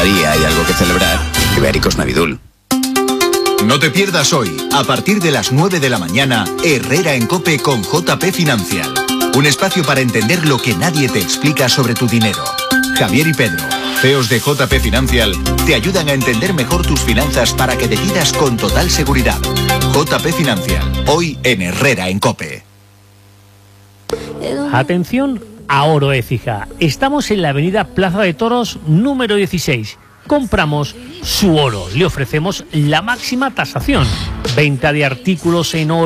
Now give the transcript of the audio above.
Todavía hay algo que celebrar. Ibéricos Navidul. No te pierdas hoy, a partir de las 9 de la mañana, Herrera en COPE con JP Financial. Un espacio para entender lo que nadie te explica sobre tu dinero. Javier y Pedro, CEOs de JP Financial, te ayudan a entender mejor tus finanzas para que decidas con total seguridad. JP Financial, hoy en Herrera en COPE. Atención a Oro Écija. Estamos en la avenida Plaza de Toros número 16. Compramos su oro. Le ofrecemos la máxima tasación. Venta de artículos en oro.